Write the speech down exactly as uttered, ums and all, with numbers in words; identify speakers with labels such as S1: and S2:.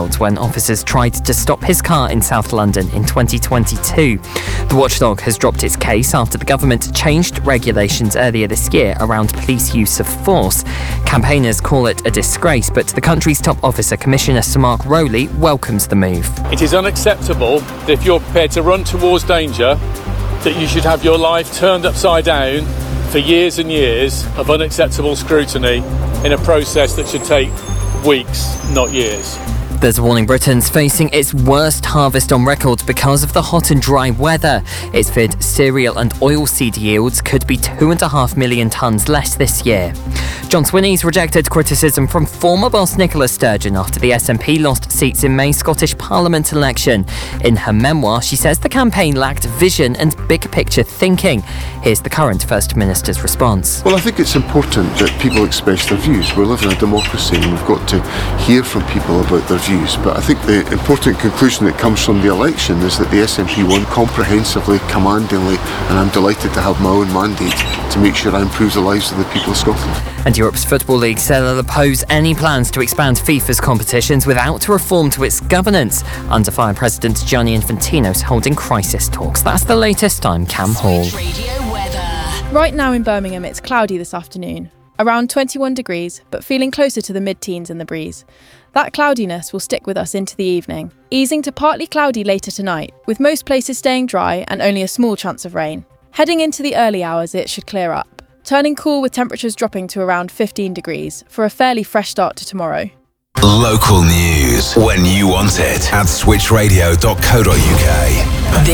S1: when officers tried to stop his car in South London in twenty twenty-two. The watchdog has dropped its case after the government changed regulations earlier this year around police use of force. Campaigners call it a disgrace, but the country's top officer, Commissioner Sir Mark Rowley, welcomes the move.
S2: It is unacceptable that if you're prepared to run towards danger, that you should have your life turned upside down for years and years of unacceptable scrutiny in a process that should take weeks, not years.
S1: There's a warning Britain's facing its worst harvest on record because of the hot and dry weather. It's feared cereal and oilseed yields could be two and a half million tonnes less this year. John Swinney's rejected criticism from former boss Nicola Sturgeon after the S N P lost seats in May's Scottish Parliament election. In her memoir, she says the campaign lacked vision and big-picture thinking. Here's the current First Minister's response.
S3: Well, I think it's important that people express their views. We live in a democracy and we've got to hear from people about their views. But I think the important conclusion that comes from the election is that the S N P won comprehensively, commandingly, and I'm delighted to have my own mandate to make sure I improve the lives of the people of Scotland.
S1: And Europe's Football League said it'll oppose any plans to expand FIFA's competitions without a reform to its governance. Under fire, President Gianni Infantino's holding crisis talks. That's the latest. I'm Cam Hall.
S4: Right now in Birmingham, it's cloudy this afternoon. Around twenty-one degrees, but feeling closer to the mid-teens in the breeze. That cloudiness will stick with us into the evening, easing to partly cloudy later tonight, with most places staying dry and only a small chance of rain. Heading into the early hours, it should clear up, turning cool with temperatures dropping to around fifteen degrees for a fairly fresh start to tomorrow.
S5: Local news when you want it at switch radio dot co dot uk.